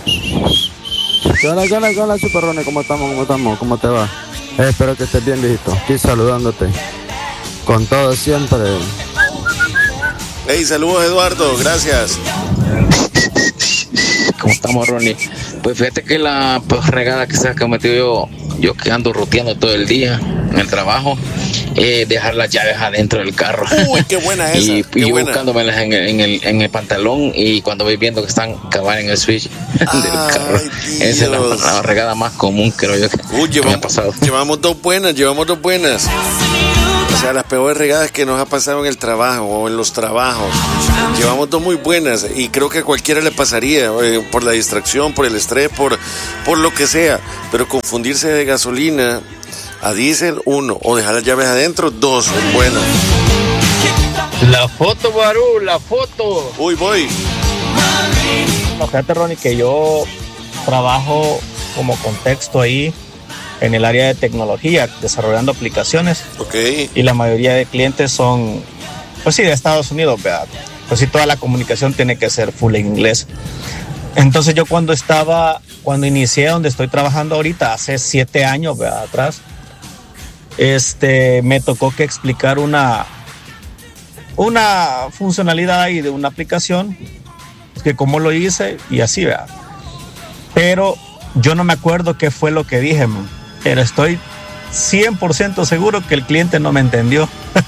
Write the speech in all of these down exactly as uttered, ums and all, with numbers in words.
¿Qué onda, qué onda, qué onda, Chuperrones? ¿Cómo estamos, cómo estamos? ¿Cómo te va? Eh, espero que estés bien, viejito. Aquí saludándote. Con todo siempre. Hey, saludos, Eduardo. Gracias. ¿Cómo estamos, Ronnie? Pues fíjate que la pues, regada que se ha cometido yo, yo que ando ruteando todo el día en el trabajo, eh, dejar las llaves adentro del carro. Uy, qué buena esa. Y, qué y yo buena. buscándomelas en el, en, el, en el pantalón, y cuando voy viendo que están cabal en el switch del carro. Esa es la, la regada más común, creo yo, que, Uy, que llevamos, me ha pasado. Llevamos dos buenas, llevamos dos buenas. O sea, las peores regadas que nos ha pasado en el trabajo o en los trabajos. Llevamos dos muy buenas y creo que a cualquiera le pasaría, eh, por la distracción, por el estrés, por, por lo que sea. Pero confundirse de gasolina a diésel, uno, o dejar las llaves adentro, dos, es buena. La foto, Barú, la foto. Uy, voy. No, fíjate, Ronnie, que yo trabajo como contexto ahí en el área de tecnología, desarrollando aplicaciones. Ok. Y la mayoría de clientes son, pues sí, de Estados Unidos, ¿verdad? Pues sí, toda la comunicación tiene que ser full en inglés. Entonces yo cuando estaba, cuando inicié donde estoy trabajando ahorita, hace siete años, ¿verdad? Atrás, este, me tocó que explicar una, una funcionalidad ahí de una aplicación, que cómo lo hice y así, ¿verdad? Pero yo no me acuerdo qué fue lo que dije, man. Pero estoy cien por ciento seguro que el cliente no me entendió.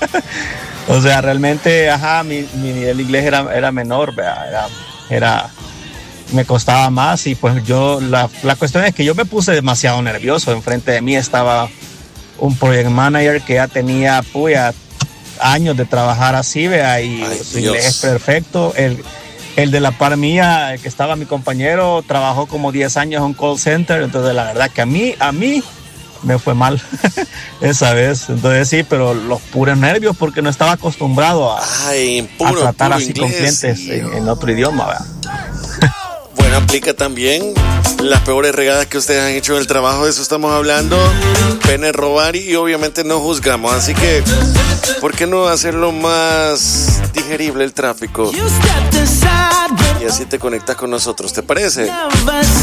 O sea, realmente, ajá, mi, mi nivel de inglés era, era menor, ¿verdad? Era, era, me costaba más y pues yo, la, la cuestión es que yo me puse demasiado nervioso. Enfrente de mí estaba un project manager que ya tenía, puya, años de trabajar así, ¿verdad? Y Ay, su inglés es perfecto. El, el de la par mía, el que estaba mi compañero, trabajó como diez años en un call center. Entonces, la verdad que a mí, a mí, me fue mal esa vez. Entonces sí, pero los puros nervios porque no estaba acostumbrado a, Ay, puro, a tratar puro así inglés, con clientes sí. en, en otro idioma, ¿verdad? Bueno, aplica también las peores regadas que ustedes han hecho en el trabajo. De eso estamos hablando. Pena es robar y obviamente no juzgamos. Así que, ¿por qué no hacerlo más digerible el tráfico? Y así te conectas con nosotros, ¿te parece?